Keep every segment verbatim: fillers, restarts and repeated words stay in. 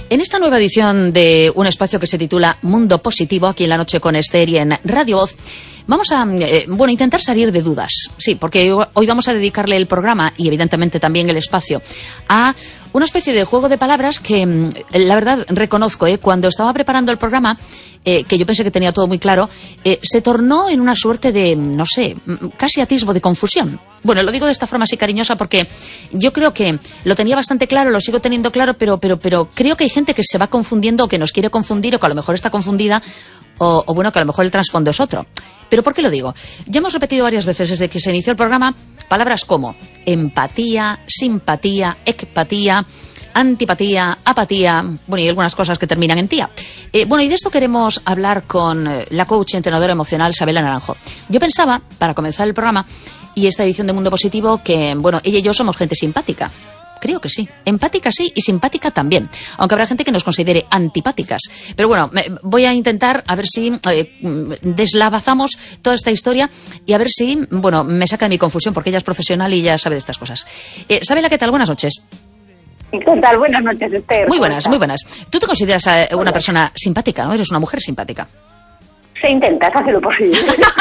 En esta nueva edición de un espacio que se titula Mundo Positivo, aquí en La Noche con Esther y en Radio Voz, vamos a, eh, bueno, intentar salir de dudas. Sí, porque hoy vamos a dedicarle el programa y evidentemente también el espacio a una especie de juego de palabras que, la verdad, reconozco, eh, cuando estaba preparando el programa, eh, que yo pensé que tenía todo muy claro, eh, se tornó en una suerte de, no sé, casi atisbo de confusión. Bueno, lo digo de esta forma así cariñosa porque yo creo que lo tenía bastante claro, lo sigo teniendo claro, pero, pero, pero creo que hay gente que se va confundiendo o que nos quiere confundir o que a lo mejor está confundida o, o bueno, que a lo mejor el trasfondo es otro. ¿Pero por qué lo digo? Ya hemos repetido varias veces desde que se inició el programa palabras como empatía, simpatía, ecpatía, antipatía, apatía, bueno, y algunas cosas que terminan en tía. Eh, bueno, y de esto queremos hablar con eh, la coach y entrenadora emocional Sabela Naranjo. Yo pensaba, para comenzar el programa y esta edición de Mundo Positivo, que, bueno, ella y yo somos gente simpática. Creo que sí. Empática sí y simpática también. Aunque habrá gente que nos considere antipáticas. Pero bueno, me, voy a intentar a ver si eh, deslavazamos toda esta historia y a ver si, bueno, me saca de mi confusión porque ella es profesional y ya sabe de estas cosas. Eh, Sabela, ¿qué tal? Buenas noches. ¿Qué tal? Buenas noches, Esther. Muy buenas, muy buenas. Tú te consideras a una Hola. persona simpática, ¿no? Eres una mujer simpática. Se intenta, se hace lo posible.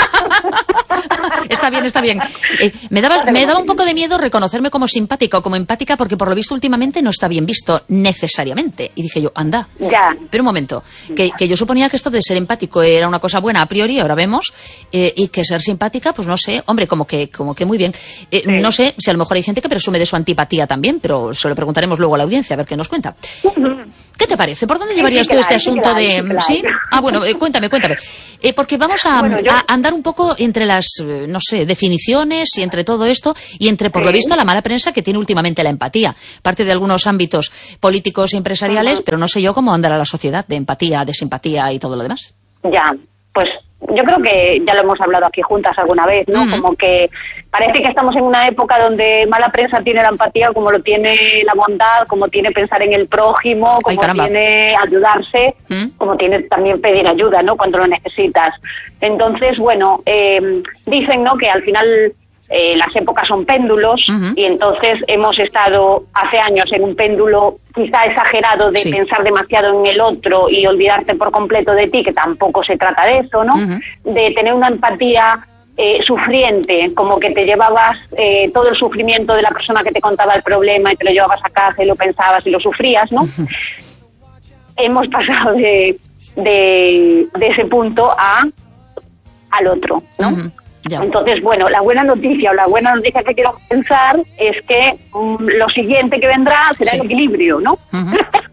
Está bien, está bien. Eh, me daba, me daba un poco de miedo reconocerme como simpática o como empática porque por lo visto últimamente no está bien visto necesariamente. Y dije yo, anda. Ya. Pero un momento, que, que yo suponía que esto de ser empático era una cosa buena a priori, ahora vemos, eh, y que ser simpática, pues no sé, hombre, como que, como que muy bien. Eh, sí. No sé si a lo mejor hay gente que presume de su antipatía también, pero se lo preguntaremos luego a la audiencia a ver qué nos cuenta. Uh-huh. ¿Qué te parece? ¿Por dónde llevarías sí, tú este asunto de...? ¿Sí? Ah, bueno, eh, cuéntame, cuéntame. Eh, porque vamos a, bueno, yo... a andar un poco entre las, no sé, definiciones y entre todo esto y entre, por sí. lo visto, la mala prensa que tiene últimamente la empatía. Parte de algunos ámbitos políticos y empresariales, uh-huh. pero no sé yo cómo andará la sociedad de empatía, de simpatía y todo lo demás. Ya, pues yo creo que ya lo hemos hablado aquí juntas alguna vez, ¿no? Uh-huh. Como que parece que estamos en una época donde mala prensa tiene la empatía como lo tiene la bondad, como tiene pensar en el prójimo, como Ay, tiene ayudarse, uh-huh. como tiene también pedir ayuda, ¿no? Cuando lo necesitas. Entonces, bueno, eh, dicen, ¿no? Que al final eh, las épocas son péndulos uh-huh. y entonces hemos estado hace años en un péndulo quizá exagerado de sí. pensar demasiado en el otro y olvidarte por completo de ti, que tampoco se trata de eso, ¿no? Uh-huh. De tener una empatía eh, sufriente, como que te llevabas eh, todo el sufrimiento de la persona que te contaba el problema y te lo llevabas a casa y lo pensabas y lo sufrías, ¿no? Uh-huh. Hemos pasado de, de, de ese punto a al otro, ¿no? Uh-huh. Ya. Entonces, bueno, la buena noticia o la buena noticia que quiero pensar es que um, lo siguiente que vendrá será sí. el equilibrio, ¿no? Uh-huh.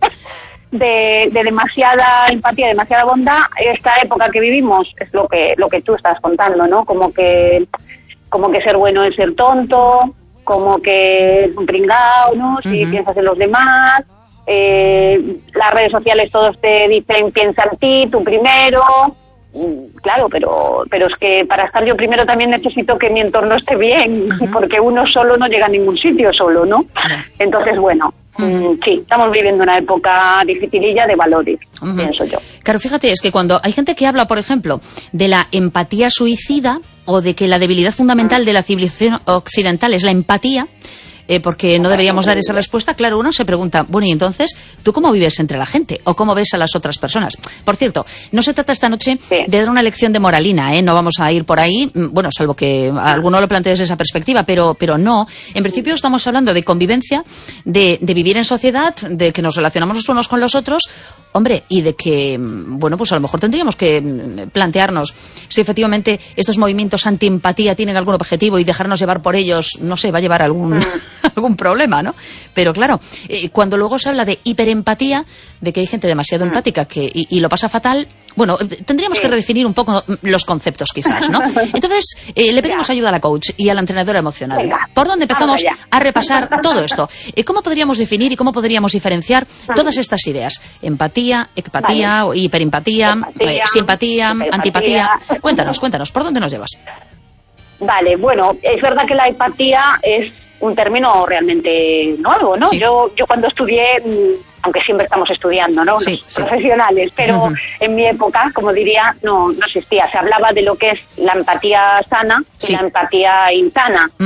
de, de demasiada empatía, demasiada bondad. Esta época que vivimos es lo que lo que tú estás contando, ¿no? Como que como que ser bueno es ser tonto, como que es un pringao, ¿no? Si uh-huh. piensas en los demás. Eh, las redes sociales todos te dicen piensa en ti, tú primero. Claro, pero pero es que para estar yo primero también necesito que mi entorno esté bien, uh-huh. porque uno solo no llega a ningún sitio solo, ¿no? Uh-huh. Entonces, bueno, uh-huh. sí, estamos viviendo una época dificililla de valores, uh-huh. pienso yo. Claro, fíjate, es que cuando hay gente que habla, por ejemplo, de la empatía suicida o de que la debilidad fundamental uh-huh. de la civilización occidental es la empatía, Eh, porque no deberíamos dar esa respuesta, claro, uno se pregunta, bueno, y entonces, ¿tú cómo vives entre la gente? ¿O cómo ves a las otras personas? Por cierto, no se trata esta noche sí. de dar una lección de moralina, ¿eh? No vamos a ir por ahí, bueno, salvo que alguno lo plantee desde esa perspectiva, pero, pero no. En principio estamos hablando de convivencia, de, de vivir en sociedad, de que nos relacionamos los unos con los otros, hombre, y de que, bueno, pues a lo mejor tendríamos que plantearnos si efectivamente estos movimientos antiempatía tienen algún objetivo y dejarnos llevar por ellos, no sé, va a llevar algún... algún problema, ¿no? Pero claro, eh, cuando luego se habla de hiperempatía, de que hay gente demasiado mm. empática que y, y lo pasa fatal, bueno, tendríamos sí. que redefinir un poco los conceptos quizás, ¿no? Entonces, eh, le pedimos ya. ayuda a la coach y a la entrenadora emocional. Venga. ¿Por dónde empezamos a repasar todo esto? Eh, ¿Cómo podríamos definir y cómo podríamos diferenciar todas estas ideas? Empatía, ecpatía, vale. hiperempatía, empatía, eh, simpatía, antipatía. Cuéntanos, cuéntanos, ¿por dónde nos llevas? Vale, bueno, es verdad que la empatía es un término realmente nuevo, ¿no? Sí. Yo yo cuando estudié, aunque siempre estamos estudiando, ¿no? Sí, Los sí. profesionales, pero uh-huh. en mi época, como diría, no no existía. Se hablaba de lo que es la empatía sana y sí. la empatía insana. Uh-huh.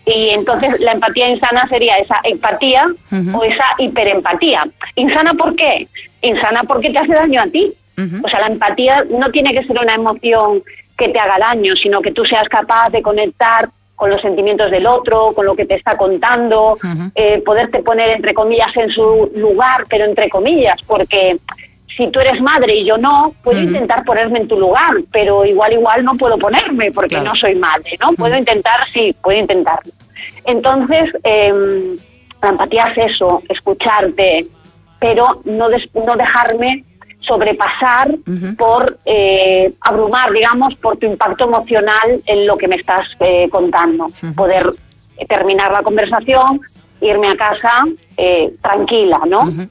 Y entonces la empatía insana sería esa empatía uh-huh. o esa hiperempatía. ¿Insana por qué? Insana porque te hace daño a ti. Uh-huh. O sea, la empatía no tiene que ser una emoción que te haga daño, sino que tú seas capaz de conectar con los sentimientos del otro, con lo que te está contando, uh-huh. eh, poderte poner entre comillas en su lugar, pero entre comillas, porque si tú eres madre y yo no, puedo uh-huh. intentar ponerme en tu lugar, pero igual igual no puedo ponerme porque claro. no soy madre, ¿no? Uh-huh. Puedo intentar, sí, puedo intentarlo. Entonces, eh, la empatía es eso, escucharte, pero no, des- no dejarme sobrepasar uh-huh. por eh, abrumar, digamos, por tu impacto emocional en lo que me estás eh, contando. Uh-huh. Poder eh, terminar la conversación, irme a casa eh, tranquila, ¿no? Uh-huh.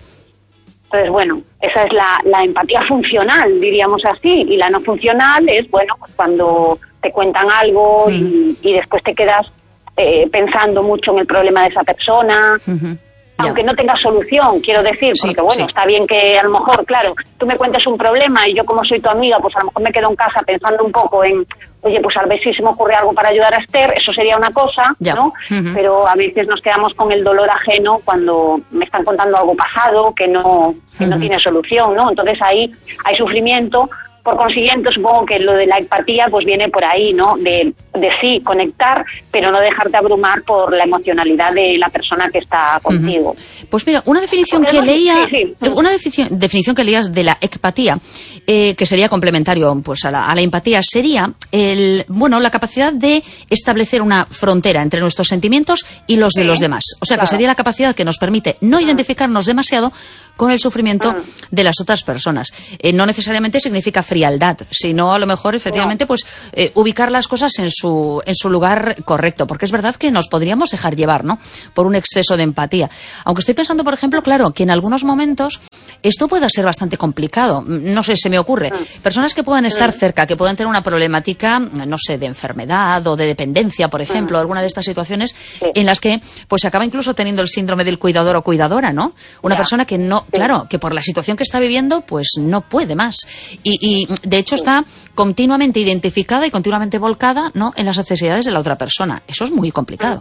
Entonces, bueno, esa es la, la empatía funcional, diríamos así, y la no funcional es, bueno, pues cuando te cuentan algo uh-huh. y, y después te quedas eh, pensando mucho en el problema de esa persona, uh-huh. aunque no tenga solución, quiero decir, sí, porque bueno, sí. está bien que a lo mejor, claro, tú me cuentes un problema y yo como soy tu amiga, pues a lo mejor me quedo en casa pensando un poco en, oye, pues a ver si se me ocurre algo para ayudar a Esther, eso sería una cosa, ya. ¿no? Uh-huh. Pero a veces nos quedamos con el dolor ajeno cuando me están contando algo pasado que no, que uh-huh. no tiene solución, ¿no? Entonces ahí hay sufrimiento. Por consiguiente, supongo que lo de la empatía pues viene por ahí, ¿no? De, de sí, conectar, pero no dejarte abrumar por la emocionalidad de la persona que está contigo. Uh-huh. Pues mira, una definición Porque que no, leía, sí, sí. una definición, definición que leías de la empatía, eh, que sería complementario pues a la, a la empatía, sería el, bueno, la capacidad de establecer una frontera entre nuestros sentimientos y los sí, de los demás. O sea, claro. que sería la capacidad que nos permite no uh-huh. identificarnos demasiado con el sufrimiento uh-huh. de las otras personas. Eh, no necesariamente significa frialdad, sino a lo mejor efectivamente no. pues eh, ubicar las cosas en su en su lugar correcto, porque es verdad que nos podríamos dejar llevar, ¿no? Por un exceso de empatía. Aunque estoy pensando, por ejemplo, claro, que en algunos momentos esto pueda ser bastante complicado. No sé, se me ocurre. Uh-huh. Personas que puedan estar uh-huh. cerca, que puedan tener una problemática, no sé, de enfermedad o de dependencia, por ejemplo, uh-huh. alguna de estas situaciones sí. en las que pues se acaba incluso teniendo el síndrome del cuidador o cuidadora, ¿no? Una yeah. persona que no Claro, que por la situación que está viviendo, pues no puede más. Y, y de hecho está continuamente identificada y continuamente volcada, ¿no?, en las necesidades de la otra persona. Eso es muy complicado.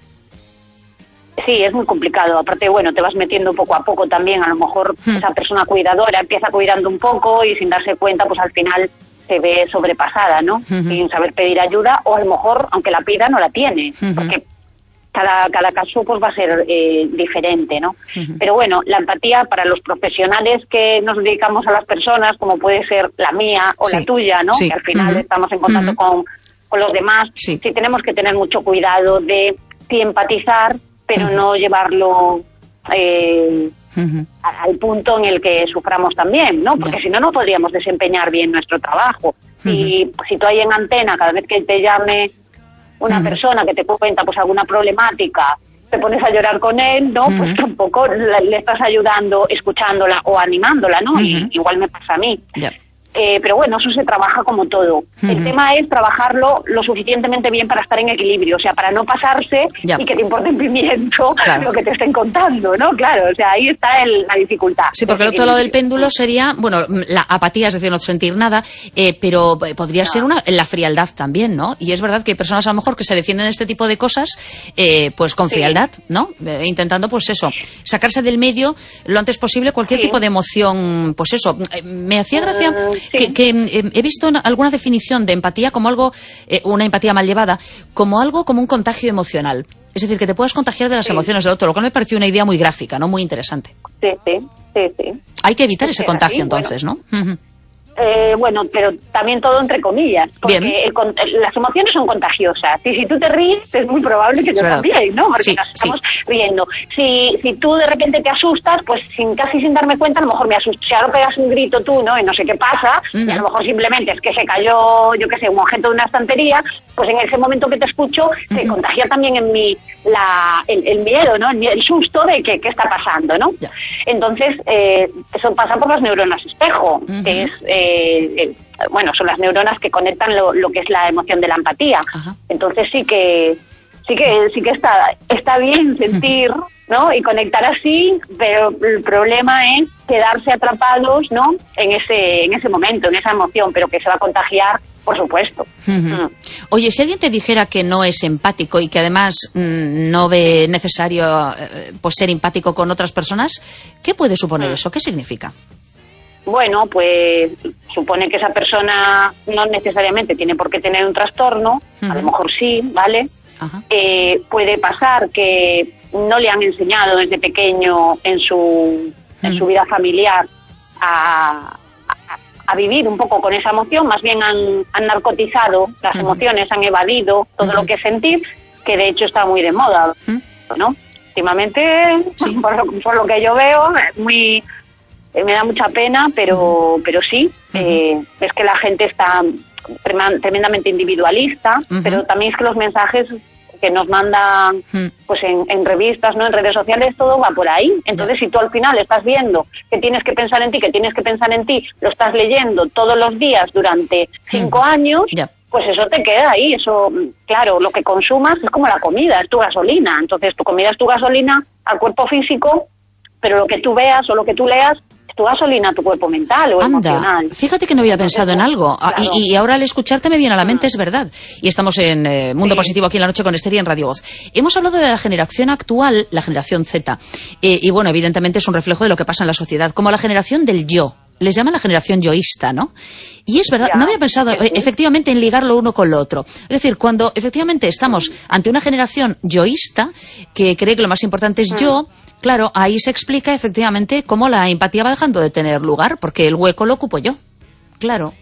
Sí, es muy complicado. Aparte, bueno, te vas metiendo poco a poco también. A lo mejor hmm. esa persona cuidadora empieza cuidando un poco y sin darse cuenta, pues al final se ve sobrepasada, ¿no? Uh-huh. Sin saber pedir ayuda, o a lo mejor, aunque la pida, no la tiene. Uh-huh. Porque Cada, cada caso pues va a ser eh, diferente, ¿no? Uh-huh. Pero bueno, la empatía para los profesionales que nos dedicamos a las personas, como puede ser la mía o sí. la tuya, ¿no? Sí. Que al final uh-huh. estamos en contacto uh-huh. con, con los demás, sí. sí tenemos que tener mucho cuidado de sí empatizar, pero uh-huh. no llevarlo eh, uh-huh. al punto en el que suframos también, ¿no? Porque yeah. si no, no podríamos desempeñar bien nuestro trabajo. Uh-huh. Si, si tú ahí en antena, cada vez que te llame una uh-huh. persona que te cuenta pues alguna problemática, te pones a llorar con él, ¿no? Uh-huh. Pues tampoco le, le estás ayudando, escuchándola o animándola, ¿no? Uh-huh. Y igual me pasa a mí. Yeah. Eh, pero bueno, eso se trabaja como todo. Uh-huh. El tema es trabajarlo lo suficientemente bien para estar en equilibrio, o sea, para no pasarse yeah. y que te importe un pimiento claro. lo que te estén contando, ¿no? Claro, o sea, ahí está el, la dificultad. Sí, porque el otro lado del péndulo sería, bueno, la apatía, es decir, no sentir nada, eh, pero podría no. ser una la frialdad también, ¿no? Y es verdad que hay personas a lo mejor que se defienden de este tipo de cosas, eh, pues con frialdad, sí. ¿no? Eh, intentando, pues eso, sacarse del medio lo antes posible cualquier sí. tipo de emoción, pues eso. Eh, me hacía gracia... Uh, Sí. Que, que eh, he visto alguna definición de empatía como algo, eh, una empatía mal llevada, como algo como un contagio emocional. Es decir, que te puedas contagiar de las sí. emociones del otro, lo cual me pareció una idea muy gráfica, ¿no? Muy interesante. Sí, sí, sí. sí. Hay que evitar ese contagio, así, entonces, bueno. ¿no? Uh-huh. Eh, bueno, pero también todo entre comillas, porque el, el, las emociones son contagiosas, y si tú te ríes es muy probable que yo también, ¿no? Porque sí, nos estamos sí. riendo. Si si tú de repente te asustas, pues sin casi sin darme cuenta, a lo mejor me asusto. Si ahora pegas un grito tú, ¿no? Y no sé qué pasa, uh-huh. y a lo mejor simplemente es que se cayó, yo qué sé, un objeto de una estantería, pues en ese momento que te escucho, uh-huh. se contagia también en mí la, el, el miedo, ¿no? El, el susto de que qué está pasando, ¿no? Yeah. Entonces, eh, eso pasa por las neuronas espejo, uh-huh. que es... Eh, Eh, bueno, son las neuronas que conectan lo, lo que es la emoción de la empatía. Ajá. Entonces sí que sí que sí que está está bien sentir, ¿no? Y conectar así, pero el problema es quedarse atrapados, ¿no? En ese en ese momento, en esa emoción, pero que se va a contagiar, por supuesto. Uh-huh. Mm. Oye, si alguien te dijera que no es empático y que además mmm, no ve necesario eh, pues ser empático con otras personas, ¿qué puede suponer uh-huh. eso? ¿Qué significa? Bueno, pues supone que esa persona no necesariamente tiene por qué tener un trastorno, uh-huh. a lo mejor sí, ¿vale? Uh-huh. Eh, puede pasar que no le han enseñado desde pequeño en su, uh-huh. en su vida familiar a, a, a vivir un poco con esa emoción, más bien han, han narcotizado las uh-huh. emociones, han evadido todo uh-huh. lo que es sentir, que de hecho está muy de moda, uh-huh. ¿no? Últimamente, sí. por, lo, por lo que yo veo, es muy... me da mucha pena, pero pero sí, uh-huh. eh, es que la gente está tremendamente individualista, uh-huh. pero también es que los mensajes que nos mandan uh-huh. pues en, en revistas, no en redes sociales, todo va por ahí. Entonces, uh-huh. si tú al final estás viendo que tienes que pensar en ti, que tienes que pensar en ti, lo estás leyendo todos los días durante cinco uh-huh. años, yeah. pues eso te queda ahí. Eso, claro, lo que consumas es como la comida, es tu gasolina. Entonces, tu comida es tu gasolina al cuerpo físico, pero lo que tú veas o lo que tú leas tu gasolina, tu cuerpo mental o Anda, emocional. Fíjate que no había pensado en algo. Claro. Y, y ahora al escucharte me viene a la mente, es verdad. Y estamos en eh, Mundo sí. Positivo aquí en la noche con Esther y en Radio Voz. Hemos hablado de la generación actual, la generación Z. Eh, y bueno, evidentemente es un reflejo de lo que pasa en la sociedad. Como la generación del yo. Les llaman la generación yoísta, ¿no? Y es verdad, ya, no había pensado sí. efectivamente en ligarlo uno con lo otro. Es decir, cuando efectivamente estamos ante una generación yoísta que cree que lo más importante es mm. yo, claro, ahí se explica efectivamente cómo la empatía va dejando de tener lugar, porque el hueco lo ocupo yo. Claro.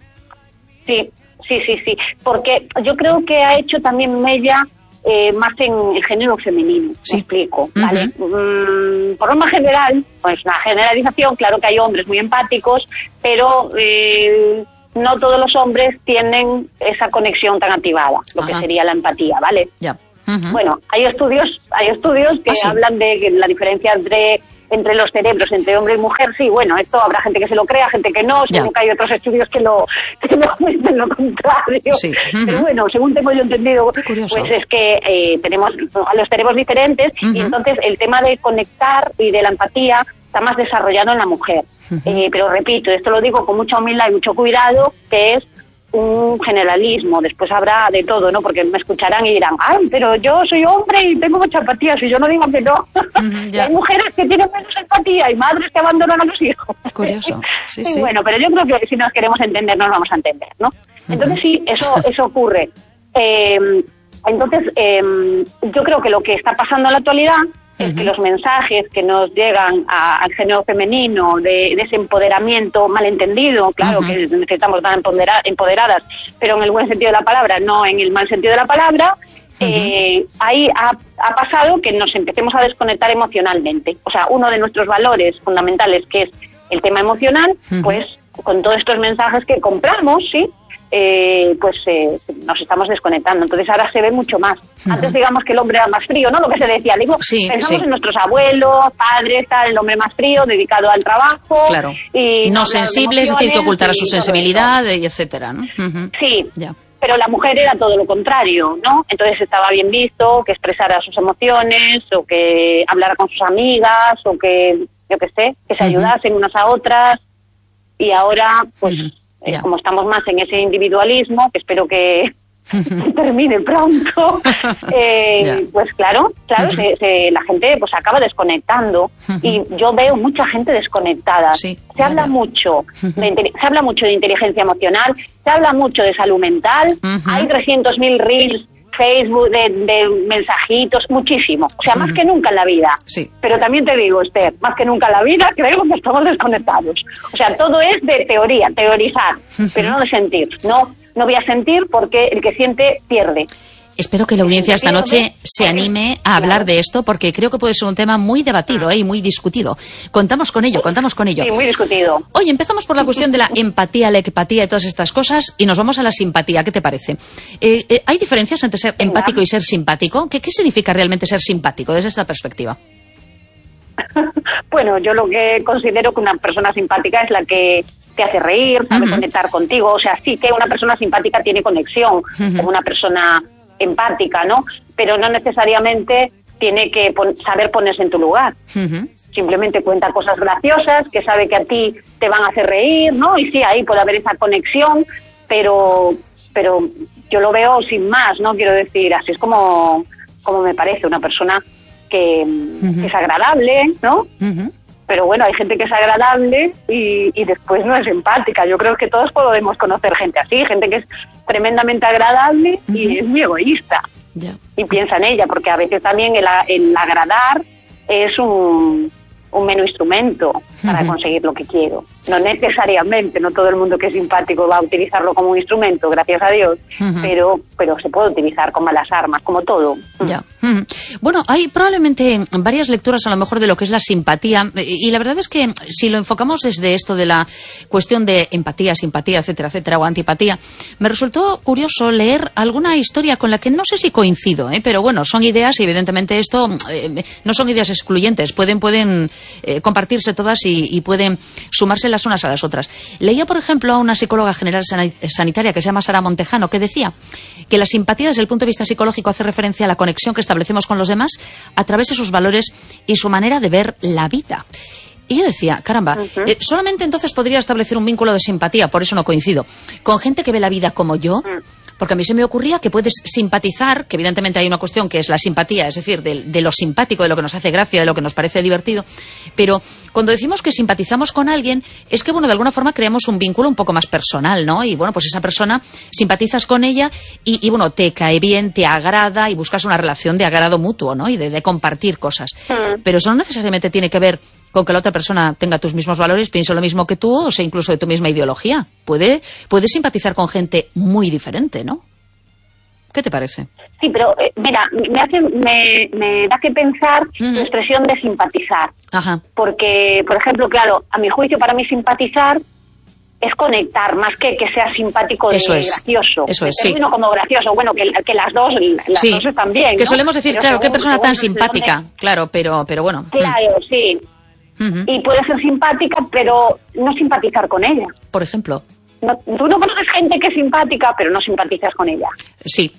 Sí, sí, sí, sí. Porque yo creo que ha hecho también mella eh, más en el género femenino. Sí. Me explico, ¿vale? Uh-huh. Mm, por norma general, pues una generalización, claro que hay hombres muy empáticos, pero eh, no todos los hombres tienen esa conexión tan activada, lo Ajá. que sería la empatía, ¿vale? Ya. Uh-huh. Bueno, hay estudios, hay estudios que ¿Ah, sí? hablan de que la diferencia entre entre los cerebros, entre hombre y mujer, sí, bueno, esto habrá gente que se lo crea, gente que no, según que hay otros estudios que lo que lo dicen lo contrario. Sí. Uh-huh. Pero bueno, según tengo yo entendido, pues es que eh, tenemos los cerebros diferentes uh-huh. y entonces el tema de conectar y de la empatía está más desarrollado en la mujer. Uh-huh. Eh, pero repito, esto lo digo con mucha humildad y mucho cuidado, que es un generalismo. Después habrá de todo, ¿no? Porque me escucharán y dirán, ay, pero yo soy hombre y tengo mucha empatía, si yo no digo que no. Mm, hay mujeres que tienen menos empatía y madres que abandonan a los hijos. Curioso. Sí, sí. Y bueno, pero yo creo que si nos queremos entender, nos vamos a entender, ¿no? Uh-huh. Entonces sí, eso, eso ocurre. Eh, entonces, eh, yo creo que lo que está pasando en la actualidad es que los mensajes que nos llegan a, al género femenino de, de ese empoderamiento malentendido, claro uh-huh. que necesitamos estar empodera, empoderadas, pero en el buen sentido de la palabra, no en el mal sentido de la palabra, uh-huh. eh, ahí ha, ha pasado que nos empecemos a desconectar emocionalmente. O sea, uno de nuestros valores fundamentales, que es el tema emocional, uh-huh. pues con todos estos mensajes que compramos, ¿sí? Eh, pues eh, nos estamos desconectando. Entonces ahora se ve mucho más. Uh-huh. Antes digamos que el hombre era más frío, ¿no? Lo que se decía. Digo, sí, pensamos sí. en nuestros abuelos, padres, tal, el hombre más frío, dedicado al trabajo. Claro. Y no, no sensible, es decir, que ocultara su sensibilidad, y etcétera, ¿no? Uh-huh. Sí. Ya. Pero la mujer era todo lo contrario, ¿no? Entonces estaba bien visto que expresara sus emociones, o que hablara con sus amigas, o que, yo qué sé, que se ayudasen uh-huh. unas a otras. Y ahora, pues, uh-huh. eh, como estamos más en ese individualismo, que espero que termine pronto, eh, yeah. pues claro, claro, uh-huh. se, se, la gente pues acaba desconectando uh-huh. y yo veo mucha gente desconectada. Sí, se yeah, habla yeah. mucho, uh-huh. de, se habla mucho de inteligencia emocional, se habla mucho de salud mental, uh-huh. hay trescientos mil reels, Facebook, de, de mensajitos, muchísimo. O sea, uh-huh. más que nunca en la vida. Sí. Pero también te digo, Esther, más que nunca en la vida creo que estamos desconectados. O sea, todo es de teoría, teorizar, uh-huh. pero no de sentir. No, no voy a sentir porque el que siente pierde. Espero que la audiencia esta noche se anime a hablar de esto, porque creo que puede ser un tema muy debatido ¿eh? y muy discutido. Contamos con ello, contamos con ello. Sí, muy discutido. Oye, empezamos por la cuestión de la empatía, la empatía y todas estas cosas, y nos vamos a la simpatía. ¿Qué te parece? Eh, eh, ¿Hay diferencias entre ser empático y ser simpático? ¿Qué, ¿Qué significa realmente ser simpático desde esta perspectiva? Bueno, yo lo que considero que una persona simpática es la que te hace reír, sabe uh-huh. conectar contigo. O sea, sí que una persona simpática tiene conexión uh-huh. con una persona empática, ¿no? Pero no necesariamente tiene que pon- saber ponerse en tu lugar. Uh-huh. Simplemente cuenta cosas graciosas, que sabe que a ti te van a hacer reír, ¿no? Y sí, ahí puede haber esa conexión, pero pero yo lo veo sin más, ¿no? Quiero decir, así es como, como me parece una persona que, uh-huh. que es agradable, ¿no? Uh-huh. Pero bueno, hay gente que es agradable y, y después no es empática. Yo creo que todos podemos conocer gente así, gente que es tremendamente agradable uh-huh. y es muy egoísta. Yeah. Y piensa en ella, porque a veces también el, el agradar es un, un mero instrumento para uh-huh. conseguir lo que quiero. No necesariamente, no todo el mundo que es simpático va a utilizarlo como un instrumento, gracias a Dios, uh-huh. pero, pero se puede utilizar con malas armas, como todo. Ya. Uh-huh. Bueno, hay probablemente varias lecturas a lo mejor de lo que es la simpatía, y la verdad es que si lo enfocamos desde esto de la cuestión de empatía, simpatía, etcétera, etcétera, o antipatía, me resultó curioso leer alguna historia con la que no sé si coincido, ¿eh? Pero bueno, son ideas y evidentemente esto eh, no son ideas excluyentes, pueden, pueden eh, compartirse todas y, y pueden sumarse las unas a las otras. Leía, por ejemplo, a una psicóloga general sanitaria que se llama Sara Montejano, que decía que la simpatía desde el punto de vista psicológico hace referencia a la conexión que establecemos con los demás a través de sus valores y su manera de ver la vida. Y yo decía, caramba, uh-huh. eh, solamente entonces podría establecer un vínculo de simpatía, por eso no coincido, con gente que ve la vida como yo, uh-huh. porque a mí se me ocurría que puedes simpatizar, que evidentemente hay una cuestión que es la simpatía, es decir, de, de lo simpático, de lo que nos hace gracia, de lo que nos parece divertido, pero cuando decimos que simpatizamos con alguien, es que, bueno, de alguna forma creamos un vínculo un poco más personal, ¿no? Y, bueno, pues esa persona, simpatizas con ella y, y bueno, te cae bien, te agrada y buscas una relación de agrado mutuo, ¿no? Y de, de compartir cosas. Uh-huh. Pero eso no necesariamente tiene que ver con que la otra persona tenga tus mismos valores, piense lo mismo que tú, o sea, incluso de tu misma ideología. Puede, puede simpatizar con gente muy diferente, ¿no? ¿Qué te parece? Sí, pero eh, mira, me hace, me, me da que pensar uh-huh. la expresión de simpatizar. Ajá. Porque, por ejemplo, claro, a mi juicio, para mí simpatizar es conectar, más que que sea simpático de eso es, gracioso. Eso es, sí. Como gracioso, bueno, que, que las dos, las sí, dos están bien, que ¿no? solemos decir, pero claro, según, qué persona tan simpática, dónde... claro, pero, pero bueno. Claro, mm. sí. Uh-huh. Y puede ser simpática, pero no simpatizar con ella. Por ejemplo. No, tú no conoces gente que es simpática, pero no simpatizas con ella. Sí.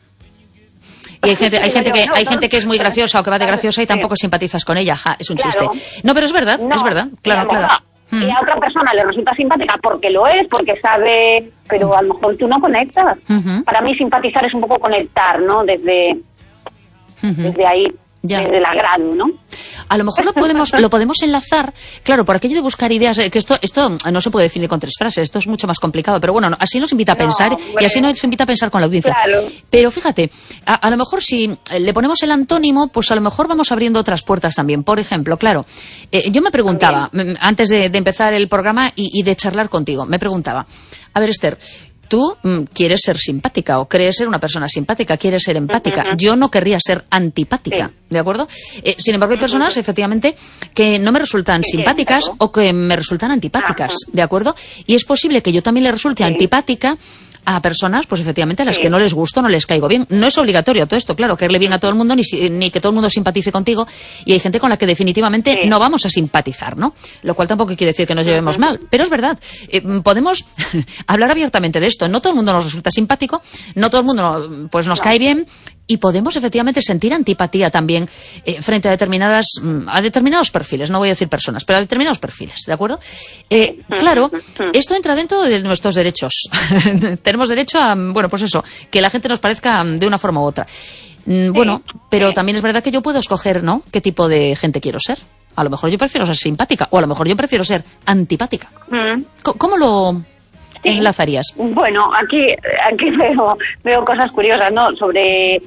Y hay gente, hay gente que hay gente que es muy graciosa o que va de graciosa y tampoco simpatizas con ella. Ja, es un claro. chiste. No, pero es verdad, no, es verdad. Claro, claro. Y a otra persona le resulta simpática porque lo es, porque sabe, pero a lo mejor tú no conectas. Uh-huh. Para mí simpatizar es un poco conectar, ¿no? Desde, uh-huh. desde ahí. Ya. Desde el agrado, ¿no? A lo mejor lo podemos lo podemos enlazar, claro, por aquello de buscar ideas, que esto esto no se puede definir con tres frases, esto es mucho más complicado, pero bueno, no, así nos invita a pensar no, y así nos invita a pensar con la audiencia. Claro. Pero fíjate, a, a lo mejor si le ponemos el antónimo, pues a lo mejor vamos abriendo otras puertas también. Por ejemplo, claro, eh, yo me preguntaba, también. antes de, de empezar el programa y, y de charlar contigo, me preguntaba, a ver, Esther, tú mm, quieres ser simpática o crees ser una persona simpática, quieres ser empática. Uh-huh. Yo no querría ser antipática, sí. ¿De acuerdo? Eh, sin embargo, hay personas, uh-huh. efectivamente, que no me resultan sí, simpáticas sí, o que me resultan antipáticas, uh-huh. ¿de acuerdo? Y es posible que yo también le resulte sí. antipática a personas, pues efectivamente, a las sí. que no les gusto, no les caigo bien. No es obligatorio todo esto, claro, caerle bien a todo el mundo, ni, ni que todo el mundo simpatice contigo, y hay gente con la que definitivamente sí. no vamos a simpatizar, ¿no? Lo cual tampoco quiere decir que nos llevemos uh-huh. mal, pero es verdad, eh, podemos hablar abiertamente de esto. No todo el mundo nos resulta simpático, no todo el mundo pues nos no. cae bien, y podemos efectivamente sentir antipatía también eh, frente a determinadas a determinados perfiles, no voy a decir personas, pero a determinados perfiles, ¿de acuerdo? Eh, claro, esto entra dentro de nuestros derechos. Tenemos derecho a, bueno, pues eso, que la gente nos parezca de una forma u otra. Bueno, pero también es verdad que yo puedo escoger, ¿no?, qué tipo de gente quiero ser. A lo mejor yo prefiero ser simpática, o a lo mejor yo prefiero ser antipática. ¿Cómo lo sí. enlazarías? Bueno, aquí, aquí veo, veo cosas curiosas, ¿no?, sobre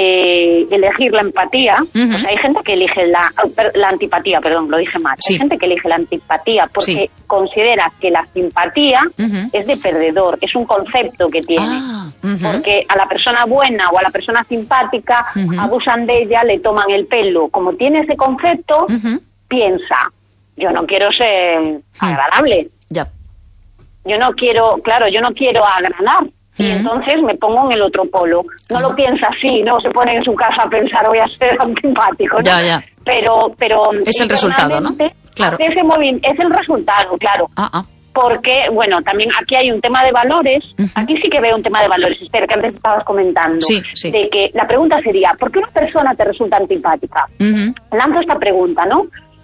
eh, elegir la empatía. Uh-huh. Pues hay gente que elige la, la antipatía, perdón, lo dije mal. Sí. Hay gente que elige la antipatía porque sí. considera que la simpatía uh-huh. es de perdedor, es un concepto que tiene. Ah, uh-huh. Porque a la persona buena o a la persona simpática uh-huh. abusan de ella, le toman el pelo. Como tiene ese concepto, uh-huh. piensa, yo no quiero ser uh-huh. agradable. Ya. Yo no quiero, claro, yo no quiero agradar. Y uh-huh. entonces me pongo en el otro polo. No uh-huh. lo piensa así, no se pone en su casa a pensar voy a ser antipático, ¿no? Ya, ya. Pero, pero es el resultado, ¿no? Claro. Ese movi- es el resultado, claro. Uh-huh. porque, bueno, también aquí hay un tema de valores, uh-huh. aquí sí que veo un tema de valores, espera, que antes estabas comentando, sí, sí. de que la pregunta sería, ¿por qué una persona te resulta antipática? Uh-huh. Lanzo esta pregunta, ¿no?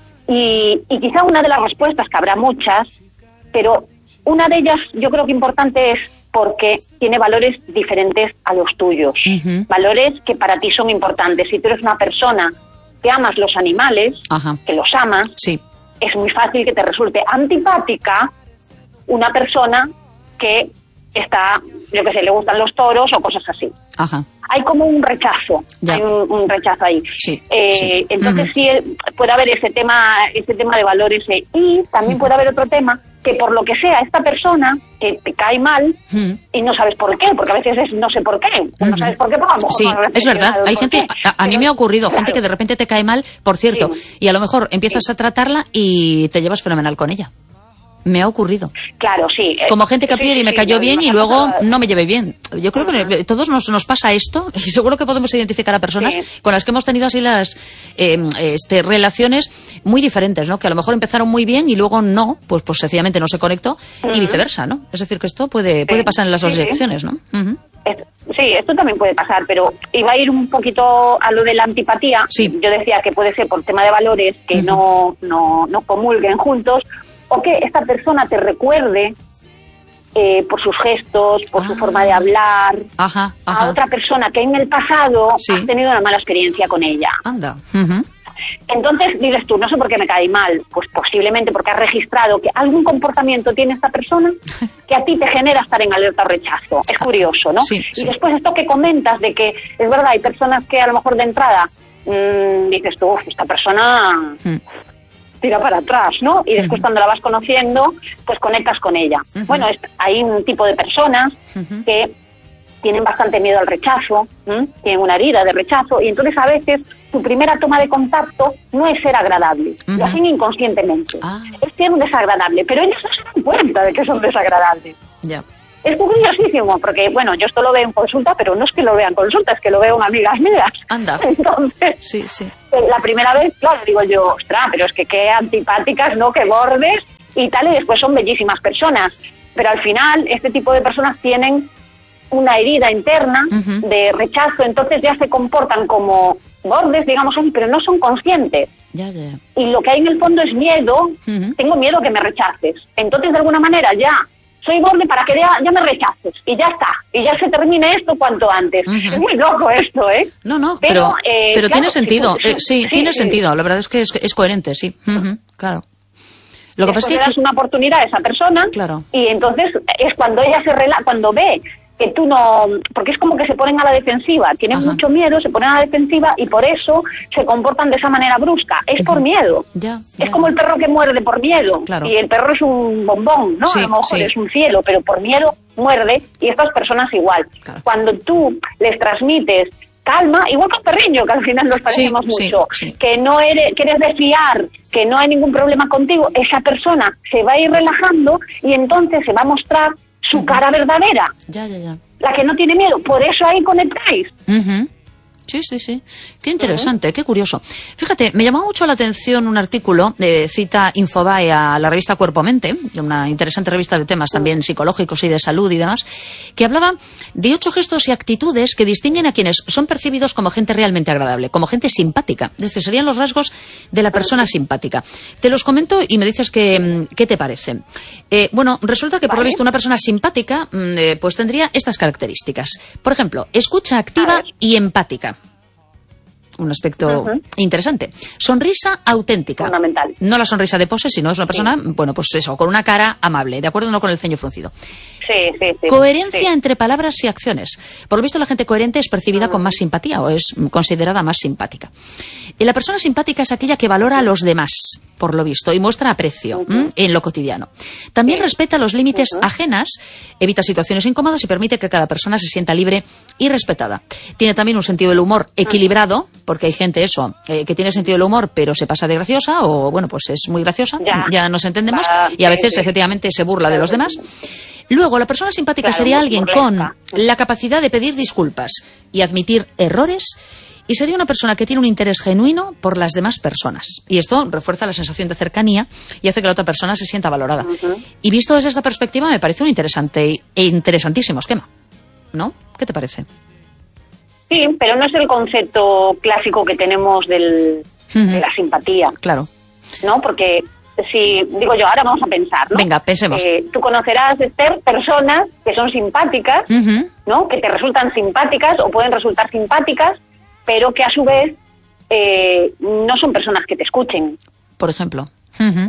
Y, y quizá una de las respuestas, que habrá muchas, pero una de ellas yo creo que importante es porque tiene valores diferentes a los tuyos, uh-huh. valores que para ti son importantes. Si tú eres una persona que amas los animales, uh-huh. que los amas, sí. es muy fácil que te resulte antipática una persona que está, yo que sé, le gustan los toros o cosas así. Ajá. Hay como un rechazo, ya. hay un, un rechazo ahí. Sí, eh, sí. Entonces uh-huh. sí puede haber ese tema, ese tema de valores eh, y también uh-huh. puede haber otro tema que por lo que sea esta persona que te cae mal uh-huh. y no sabes por qué, porque a veces es no sé por qué, uh-huh. no sabes por qué, vamos. Sí, es verdad. Hay gente, a, a mí me ha ocurrido, claro. gente que de repente te cae mal, por cierto, sí. y a lo mejor empiezas sí. a tratarla y te llevas fenomenal con ella. Me ha ocurrido. Claro, sí. Como gente que a priori sí, sí, me cayó sí, bien y luego no me llevé bien. Yo creo uh-huh. que todos nos, nos pasa esto y seguro que podemos identificar a personas sí. con las que hemos tenido así las eh, este, relaciones muy diferentes, ¿no? Que a lo mejor empezaron muy bien y luego no, pues, pues sencillamente no se conectó uh-huh. y viceversa, ¿no? Es decir, que esto puede, sí. puede pasar en las dos sí, direcciones, ¿no? Uh-huh. Sí, esto también puede pasar, pero iba a ir un poquito a lo de la antipatía. Sí. Yo decía que puede ser por tema de valores que uh-huh. no, no, no comulguen juntos, o que esta persona te recuerde eh, por sus gestos, por ah. su forma de hablar, ajá, ajá. a otra persona que en el pasado sí. has tenido una mala experiencia con ella. Anda. Uh-huh. Entonces dices tú, no sé por qué me cae mal, pues posiblemente porque has registrado que algún comportamiento tiene esta persona que a ti te genera estar en alerta o rechazo. Es curioso, ¿no? Sí, y sí. después esto que comentas de que es verdad, hay personas que a lo mejor de entrada mmm, dices tú, uf, esta persona... Mm. tira para atrás, ¿no? Y después uh-huh. cuando la vas conociendo, pues conectas con ella. Uh-huh. Bueno, es, hay un tipo de personas uh-huh. que tienen bastante miedo al rechazo, ¿m? tienen una herida de rechazo, y entonces a veces tu primera toma de contacto no es ser agradable, uh-huh. lo hacen inconscientemente. Ah. Es ser un desagradable, pero ellos no se dan cuenta de que son desagradables. Ya. Yeah. Es curiosísimo, porque, bueno, yo esto lo veo en consulta, pero no es que lo vea en consulta, es que lo veo en amigas mías. Anda. Entonces, sí, sí. la primera vez, claro, digo yo, ostras, pero es que qué antipáticas, ¿no? Qué bordes y tal, y después son bellísimas personas. Pero al final, este tipo de personas tienen una herida interna uh-huh. de rechazo, entonces ya se comportan como bordes, digamos así, pero no son conscientes. Ya, ya. Y lo que hay en el fondo es miedo, uh-huh. tengo miedo que me rechaces. Entonces, de alguna manera, ya... soy borde para que ya, ya me rechaces y ya está, y ya se termine esto cuanto antes. Uh-huh. Es muy loco esto, ¿eh? No, no, pero, pero, eh, pero claro, tiene sentido, sí, eh, sí, sí tiene sí, sentido, sí. La verdad es que es, es coherente, sí, uh-huh, claro. Lo que pasa es que... le das una oportunidad a esa persona claro. y entonces es cuando ella se rela, cuando ve que tú no... porque es como que se ponen a la defensiva, tienen Ajá. mucho miedo, se ponen a la defensiva y por eso se comportan de esa manera brusca. Es uh-huh. por miedo. Ya, ya. Es como el perro que muerde por miedo. Claro. Y el perro es un bombón, ¿no? Sí, a lo mejor sí. es un cielo, pero por miedo muerde y estas personas igual. Claro. Cuando tú les transmites calma, igual que un perriño, que al final nos parecemos sí, mucho, sí, sí. que no eres, que eres de fiar, que no hay ningún problema contigo, esa persona se va a ir relajando y entonces se va a mostrar su uh-huh. cara verdadera. Ya, ya, ya. La que no tiene miedo, por eso ahí conectáis. Uh-huh. Sí, sí, sí. Qué interesante, uh-huh. qué curioso. Fíjate, me llamó mucho la atención un artículo de cita Infobae a la revista Cuerpo Mente, una interesante revista de temas también psicológicos y de salud y demás, que hablaba de ocho gestos y actitudes que distinguen a quienes son percibidos como gente realmente agradable, como gente simpática. Es decir, serían los rasgos de la persona simpática. Te los comento y me dices qué, qué te parecen. Eh, bueno, resulta que por lo visto una persona simpática eh, pues tendría estas características. Por ejemplo, escucha activa y empática. Un aspecto uh-huh. interesante. Sonrisa auténtica. Fundamental. No la sonrisa de pose, sino es una persona, sí. bueno, pues eso, con una cara amable, ¿de acuerdo? No con el ceño fruncido. Sí, sí, sí. Coherencia sí. entre palabras y acciones. Por lo visto, la gente coherente es percibida uh-huh. con más simpatía o es considerada más simpática. Y la persona simpática es aquella que valora a los demás, por lo visto, y muestra aprecio uh-huh. en lo cotidiano. También sí. respeta los límites uh-huh. ajenas, evita situaciones incómodas y permite que cada persona se sienta libre y respetada. Tiene también un sentido del humor equilibrado, porque hay gente eso, eh, que tiene sentido del humor, pero se pasa de graciosa, o bueno, pues es muy graciosa, ya, ya nos entendemos, ah, y a veces sí, sí. efectivamente se burla de los demás. Luego, la persona simpática claro, sería alguien con la capacidad de pedir disculpas y admitir errores y sería una persona que tiene un interés genuino por las demás personas. Y esto refuerza la sensación de cercanía y hace que la otra persona se sienta valorada. Uh-huh. Y visto desde esta perspectiva me parece un interesante e interesantísimo esquema, ¿no? ¿Qué te parece? Sí, pero no es el concepto clásico que tenemos del, uh-huh. de la simpatía. Claro. ¿No? Porque si, digo yo, ahora vamos a pensar, ¿no? Venga, pensemos. Eh, tú conocerás, Esther, personas que son simpáticas, uh-huh. ¿no? Que te resultan simpáticas o pueden resultar simpáticas, pero que a su vez eh, no son personas que te escuchen. Por ejemplo. Uh-huh.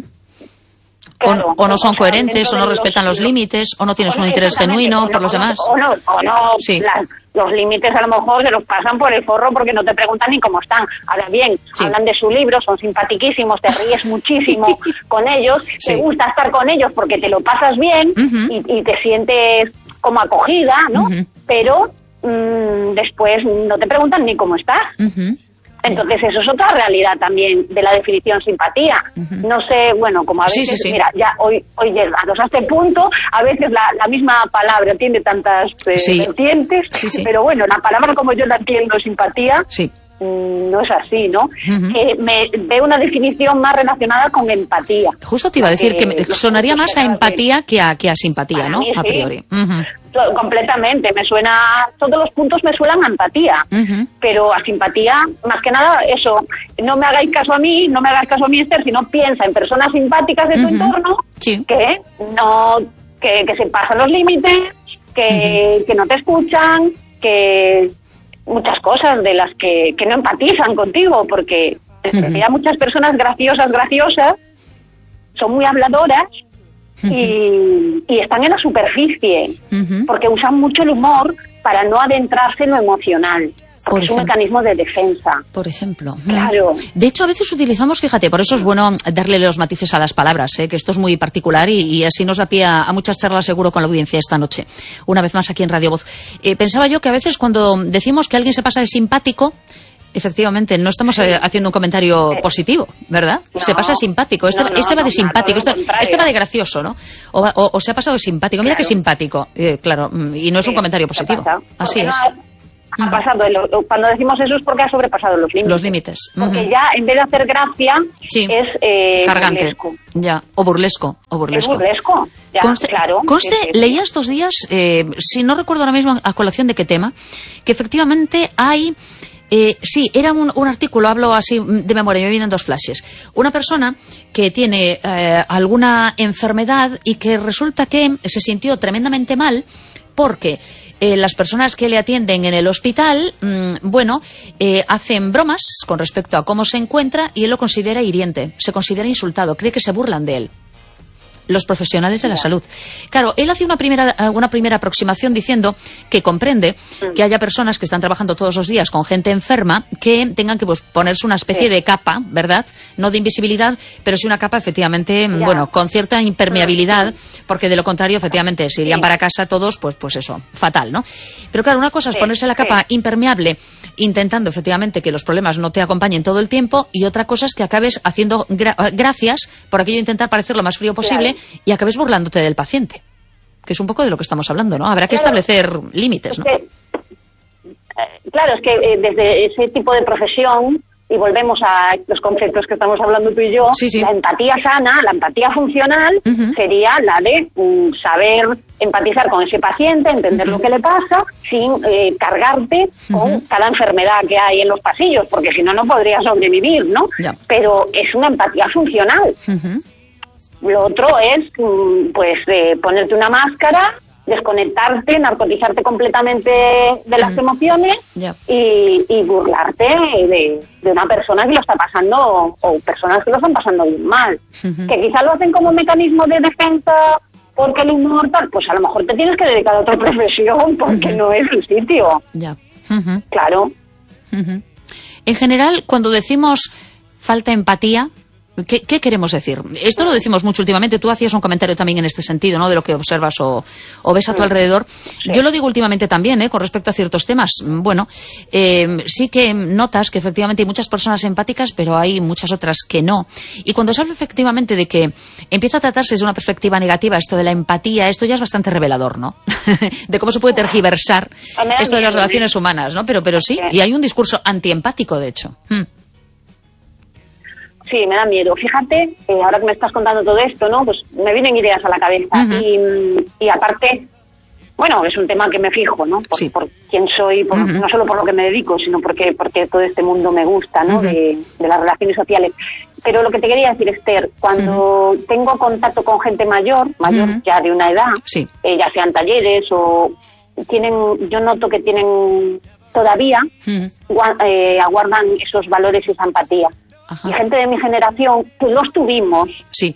Claro, o, o no son o sea, coherentes, o no respetan los, los límites, o no tienes o no, un interés genuino no, por los demás. O no, o no sí. las, los límites a lo mejor se los pasan por el forro porque no te preguntan ni cómo están. Ahora bien, sí. hablan de su libro, son simpatiquísimos, te ríes muchísimo con ellos, sí. te gusta estar con ellos porque te lo pasas bien uh-huh. y, y te sientes como acogida, ¿no? Uh-huh. Pero mmm, después no te preguntan ni cómo estás. Uh-huh. Entonces eso es otra realidad también de la definición simpatía. Uh-huh. No sé, bueno, como a veces, sí, sí, sí. mira, ya hoy hoy llegados a este punto, a veces la, la misma palabra tiene tantas eh, sí. vertientes, sí, sí. pero bueno, la palabra como yo la entiendo, simpatía, sí. mmm, no es así, ¿no? Uh-huh. Eh, me veo una definición más relacionada con empatía. Justo te iba a decir que, que sonaría más a empatía que a, que a simpatía, ¿no? Mí, a priori. Sí. Uh-huh. Completamente, me suena, todos los puntos me suenan a empatía, uh-huh. pero a simpatía, más que nada, eso, no me hagáis caso a mí, no me hagáis caso a mí, Esther, sino piensa en personas simpáticas de tu uh-huh. entorno, sí. que no, que, que se pasan los límites, que, uh-huh. que no te escuchan, que muchas cosas de las que, que no empatizan contigo, porque uh-huh. hay muchas personas graciosas, graciosas, son muy habladoras, Uh-huh. Y, y están en la superficie, uh-huh. porque usan mucho el humor para no adentrarse en lo emocional. Porque es un mecanismo de defensa. Por ejemplo. Claro. De hecho, a veces utilizamos, fíjate, por eso es bueno darle los matices a las palabras, ¿eh? Que esto es muy particular y, y así nos da pie a, a muchas charlas seguro con la audiencia esta noche. Una vez más aquí en Radio Voz. Eh, pensaba yo que a veces cuando decimos que alguien se pasa de simpático, efectivamente, no estamos sí. haciendo un comentario sí. positivo, ¿verdad? No, se pasa simpático. Este, no, no, este va de simpático, este, este va de gracioso, ¿no? O, va, o, o se ha pasado de simpático. Mira claro. qué simpático. Eh, claro, y no es sí, un comentario positivo. Así es. Ha, ha pasado, cuando decimos eso es porque ha sobrepasado los límites. Los límites. Porque uh-huh. ya, en vez de hacer gracia, sí. es eh, cargante. Burlesco. Ya, o burlesco. O burlesco. Es burlesco, ya, conste, claro. Conste, sí, sí. leía estos días, eh, si no recuerdo ahora mismo a colación de qué tema, que efectivamente hay... Eh, sí, era un, un artículo, hablo así de memoria, me vienen dos flashes. Una persona que tiene eh, alguna enfermedad y que resulta que se sintió tremendamente mal porque eh, las personas que le atienden en el hospital, mmm, bueno, eh, hacen bromas con respecto a cómo se encuentra y él lo considera hiriente, se considera insultado, cree que se burlan de él. Los profesionales de la salud. Claro, él hace una primera, una primera aproximación diciendo que comprende que haya personas que están trabajando todos los días con gente enferma que tengan que pues, ponerse una especie sí. de capa, ¿verdad? No de invisibilidad, pero sí una capa efectivamente, ya. bueno, con cierta impermeabilidad, porque de lo contrario, efectivamente, si irían sí. para casa todos, pues, pues eso, fatal, ¿no? Pero claro, una cosa es ponerse la capa sí. impermeable intentando efectivamente que los problemas no te acompañen todo el tiempo y otra cosa es que acabes haciendo gra- gracias por aquello de intentar parecer lo más frío posible claro. y acabes burlándote del paciente, que es un poco de lo que estamos hablando, ¿no? Habrá que claro. establecer límites, ¿no? Es que, eh, claro, es que eh, desde ese tipo de profesión, y volvemos a los conceptos que estamos hablando tú y yo, sí, sí. la empatía sana, la empatía funcional, uh-huh. sería la de um, saber empatizar con ese paciente, entender uh-huh. lo que le pasa, sin eh, cargarte uh-huh. con cada enfermedad que hay en los pasillos, porque si no, no podría sobrevivir, ¿no? Ya. Pero es una empatía funcional. Uh-huh. Lo otro es, pues, eh, ponerte una máscara, desconectarte, narcotizarte completamente de las mm. emociones yeah. y, y burlarte de, de una persona que lo está pasando, o, o personas que lo están pasando muy mal. Uh-huh. Que quizá lo hacen como mecanismo de defensa porque el humor, tal, pues a lo mejor te tienes que dedicar a otra profesión porque uh-huh. no es el sitio. Yeah. Uh-huh. Claro. Uh-huh. En general, cuando decimos falta empatía, ¿Qué, ¿Qué queremos decir? Esto lo decimos mucho últimamente. Tú hacías un comentario también en este sentido, ¿no? De lo que observas o, o ves a tu alrededor. Sí. Yo lo digo últimamente también, ¿eh? Con respecto a ciertos temas. Bueno, eh, sí que notas que efectivamente hay muchas personas empáticas, pero hay muchas otras que no. Y cuando se habla efectivamente de que empieza a tratarse desde una perspectiva negativa esto de la empatía, esto ya es bastante revelador, ¿no? De cómo se puede tergiversar esto de las relaciones humanas, ¿no? Pero, pero sí, y hay un discurso antiempático, de hecho. Hmm. Sí, me da miedo. Fíjate, eh, ahora que me estás contando todo esto, ¿no? Pues me vienen ideas a la cabeza. Uh-huh. y, y aparte, bueno, es un tema que me fijo, ¿no? Por, sí. por quién soy, por, uh-huh. no solo por lo que me dedico, sino porque, porque todo este mundo me gusta, ¿no? Uh-huh. de, de las relaciones sociales. Pero lo que te quería decir, Esther, cuando uh-huh. tengo contacto con gente mayor, mayor uh-huh. ya de una edad, sí. eh, ya sean talleres o tienen, yo noto que tienen todavía, uh-huh. gua- eh, aguardan esos valores y esa empatía. Ajá. Y gente de mi generación que los tuvimos, sí.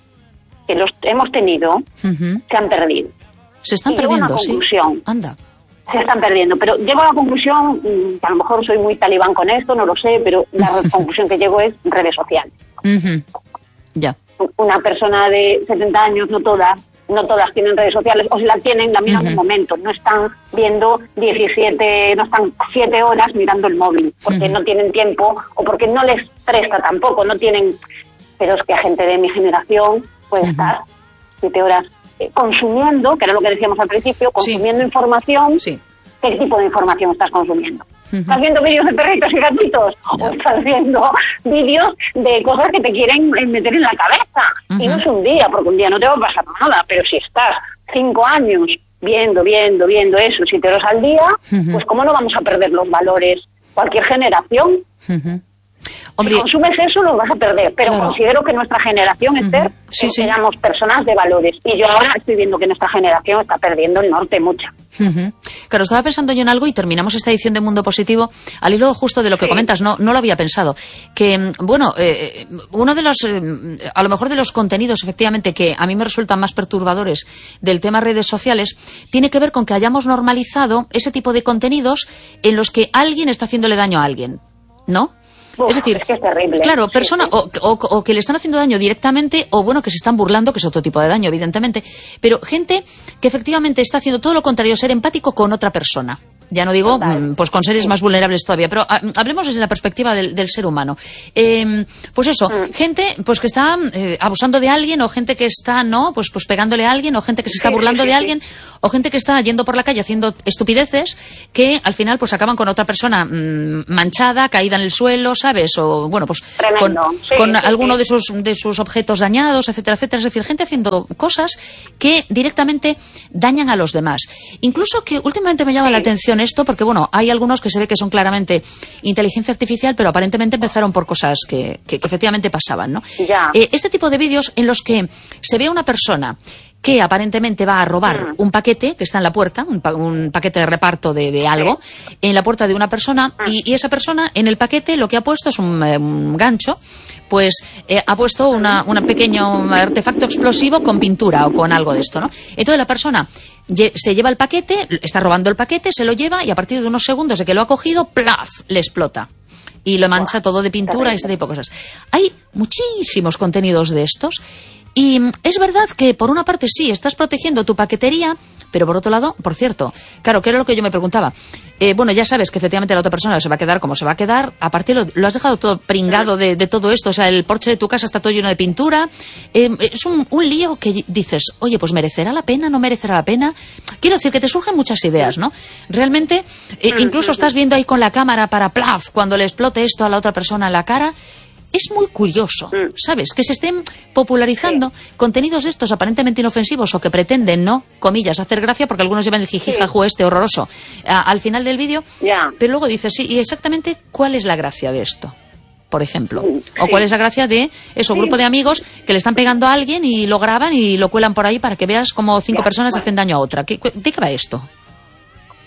que los hemos tenido, uh-huh. se han perdido. Se están y perdiendo, llego a una conclusión, sí. Anda. Se están perdiendo, pero llego a la conclusión, que a lo mejor soy muy talibán con esto, no lo sé, pero la conclusión que llego es redes sociales. Uh-huh. Ya. Una persona de setenta años, no todas, no todas tienen redes sociales, o si las tienen, la miran uh-huh. un momento, no están viendo diecisiete, no están siete horas mirando el móvil, porque uh-huh. no tienen tiempo, o porque no les presta tampoco, no tienen, pero es que gente de mi generación puede uh-huh. estar siete horas eh, consumiendo, que era lo que decíamos al principio, consumiendo sí. información. Sí. ¿Qué tipo de información estás consumiendo? Uh-huh. ¿Estás viendo vídeos de perritos y gatitos? Yeah. ¿O estás viendo vídeos de cosas que te quieren meter en la cabeza? Uh-huh. Y no es un día, porque un día no te va a pasar nada, pero si estás cinco años viendo, viendo, viendo eso, siete horas al día, uh-huh. pues ¿cómo no vamos a perder los valores? Cualquier generación. Uh-huh. Hombre, si consumes eso, lo vas a perder. Pero claro. considero que nuestra generación, Esther, uh-huh. sí, sí. éramos personas de valores. Y yo ahora estoy viendo que nuestra generación está perdiendo el norte mucho. Uh-huh. Claro, estaba pensando yo en algo y terminamos esta edición de Mundo Positivo al hilo justo de lo que sí. comentas. No, no lo había pensado. Que, bueno, eh, uno de los, eh, a lo mejor de los contenidos, efectivamente, que a mí me resultan más perturbadores del tema redes sociales, tiene que ver con que hayamos normalizado ese tipo de contenidos en los que alguien está haciéndole daño a alguien, ¿no? Uf, es decir, es que es terrible. Claro, persona sí, sí. O, o, o que le están haciendo daño directamente o bueno, que se están burlando, que es otro tipo de daño, evidentemente, pero gente que efectivamente está haciendo todo lo contrario, ser empático con otra persona. Ya no digo, Total. pues con seres sí. más vulnerables todavía, pero a, hablemos desde la perspectiva del, del ser humano. Eh, pues eso, mm. gente pues que está eh, abusando de alguien, o gente que está, ¿no? Pues, pues pegándole a alguien, o gente que se está burlando sí, sí, de sí. alguien, o gente que está yendo por la calle haciendo estupideces que al final pues acaban con otra persona mmm, manchada, caída en el suelo, ¿sabes? O bueno, pues Tremendo. con, sí, con sí, alguno sí. de sus de sus objetos dañados, etcétera, etcétera. Es decir, gente haciendo cosas que directamente dañan a los demás. Incluso que últimamente me llama sí. la atención esto, porque bueno, hay algunos que se ve que son claramente inteligencia artificial, pero aparentemente empezaron por cosas que, que, que efectivamente pasaban, ¿no? Ya. Eh, este tipo de vídeos en los que se ve a una persona que aparentemente va a robar mm. un paquete que está en la puerta, un, pa- un paquete de reparto de, de algo, sí. en la puerta de una persona, mm. y, y esa persona en el paquete lo que ha puesto es un, eh, un gancho, pues eh, ha puesto una, una pequeño artefacto explosivo con pintura o con algo de esto, ¿no? Entonces la persona lle- se lleva el paquete, está robando el paquete, se lo lleva y a partir de unos segundos de que lo ha cogido, ¡plaf!, le explota. Y lo mancha todo de pintura y ese tipo de cosas. Hay muchísimos contenidos de estos. Y es verdad que, por una parte, sí, estás protegiendo tu paquetería, pero por otro lado, por cierto, claro, que era lo que yo me preguntaba. Eh, bueno, ya sabes que efectivamente la otra persona se va a quedar como se va a quedar. Aparte, lo, lo has dejado todo pringado de, de todo esto. O sea, el porche de tu casa está todo lleno de pintura. Eh, es un, un lío que dices, oye, pues ¿merecerá la pena? ¿No merecerá la pena? Quiero decir que te surgen muchas ideas, ¿no? Realmente, eh, incluso estás viendo ahí con la cámara para plaf, cuando le explote esto a la otra persona en la cara. Es muy curioso, ¿sabes? Que se estén popularizando sí. contenidos estos aparentemente inofensivos o que pretenden, ¿no? Comillas, hacer gracia, porque algunos llevan el jijijajú sí. este horroroso a, al final del vídeo. Yeah. Pero luego dices, sí, ¿y exactamente cuál es la gracia de esto? Por ejemplo. Sí. O cuál es la gracia de eso, sí. grupo de amigos que le están pegando a alguien y lo graban y lo cuelan por ahí para que veas cómo cinco yeah. personas bueno. hacen daño a otra. ¿Qué, ¿De qué va esto?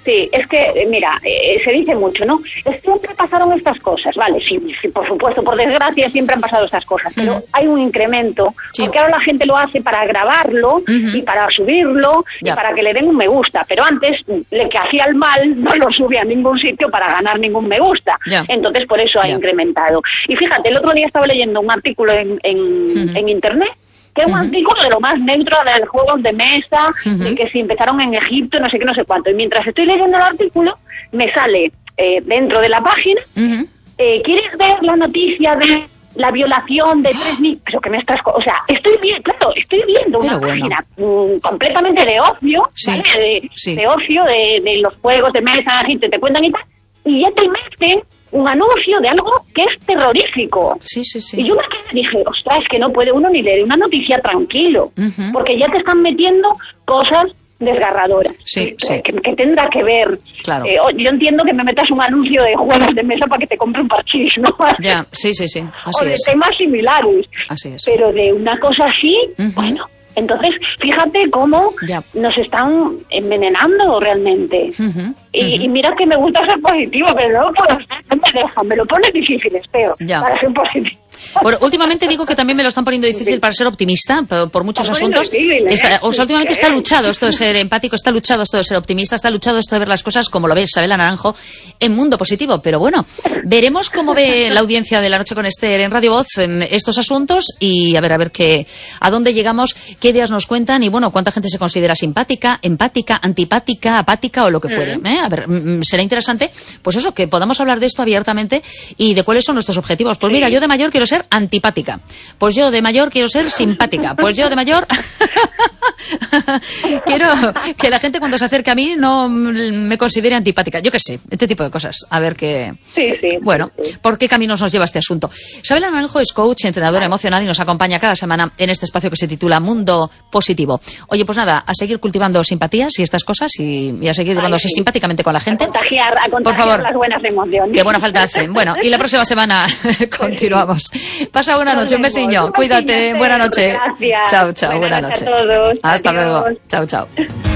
Sí, es que, mira, eh, se dice mucho, ¿no? Siempre pasaron estas cosas, vale, sí, sí, por supuesto, por desgracia siempre han pasado estas cosas, pero uh-huh. hay un incremento, sí. porque ahora la gente lo hace para grabarlo uh-huh. y para subirlo ya. y para que le den un me gusta, pero antes, le que hacía el mal no lo subía a ningún sitio para ganar ningún me gusta, ya. entonces por eso ha ya. incrementado. Y fíjate, el otro día estaba leyendo un artículo en, en, uh-huh. en internet, que es un uh-huh. artículo de lo más neutro de los juegos de mesa, uh-huh. de que si empezaron en Egipto, no sé qué, no sé cuánto. Y mientras estoy leyendo el artículo, me sale eh, dentro de la página, uh-huh. eh, ¿quieres ver la noticia de la violación de tres mil? Pero que me estás... O sea, estoy viendo, claro, estoy viendo una Pero página bueno. mm, completamente de ocio, sí, ¿vale? de, sí. de ocio, de, de los juegos de mesa, gente te cuentan y tal, y ya te meten un anuncio de algo que es terrorífico. Sí, sí, sí. Y yo me quedé y dije, ostras, es que no puede uno ni leer una noticia tranquilo, uh-huh. porque ya te están metiendo cosas desgarradoras. Sí, que, sí. Que, que tendrá que ver. Claro. Eh, yo entiendo que me metas un anuncio de juegos de mesa para que te compre un parchís, ¿no? Ya, sí, sí, sí. Así o de es. temas similares. Así es. Pero de una cosa así, uh-huh. bueno... Entonces, fíjate cómo ya. nos están envenenando realmente. Uh-huh, y, uh-huh. y mira que me gusta ser positivo, pero no, pues, no me dejan, me lo pones difícil, espero, ya. para ser positivo. Bueno, últimamente digo que también me lo están poniendo difícil sí. para ser optimista, por, por muchos asuntos. Difícil, ¿eh? Está, o sea, últimamente está luchado esto de ser empático, está luchado esto de ser optimista, está luchado esto de ver las cosas como lo ve Sabela Naranjo en Mundo Positivo. Pero bueno, veremos cómo ve la audiencia de La Noche con Esther en Radio Voz en estos asuntos y a ver, a ver qué, a dónde llegamos, qué ideas nos cuentan y bueno, cuánta gente se considera simpática, empática, antipática, apática o lo que fuere. ¿eh? A ver, será interesante, pues eso, que podamos hablar de esto abiertamente y de cuáles son nuestros objetivos. Pues mira, yo de mayor quiero ser antipática. Pues yo de mayor quiero ser simpática. Pues yo de mayor quiero que la gente cuando se acerque a mí no me considere antipática. Yo qué sé, este tipo de cosas. A ver qué... Sí, sí. Bueno, sí, sí. ¿por qué caminos nos lleva este asunto? Sabela Naranjo es coach, entrenadora emocional y nos acompaña cada semana en este espacio que se titula Mundo Positivo. Oye, pues nada, a seguir cultivando simpatías y estas cosas y, y a seguir llevándose simpáticamente con la gente. A contagiar, a contagiar Por favor, las buenas emociones. Qué buena falta hacen. Bueno, y la próxima semana continuamos. Pasa buena noche, un besiño. Cuídate, buena noche. Gracias. Chao, chao, buena noche. A todos. Hasta Adiós. luego. Chao, chao.